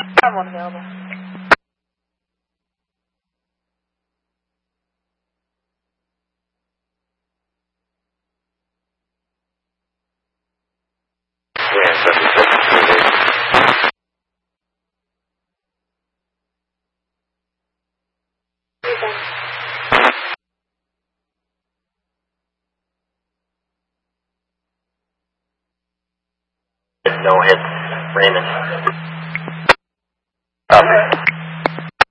I'm available. Yeah, 77. No hits, Raymond. Copy.